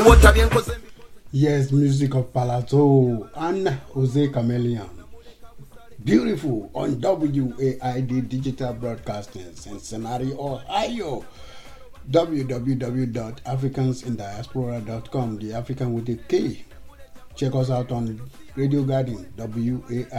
Yes, music of Palazzo and Jose Chameleon. Beautiful on WAID Digital Broadcasting, Cincinnati, Ohio. www.africansindiaspora.com, the African with a K. Check us out on Radio Garden, WAI.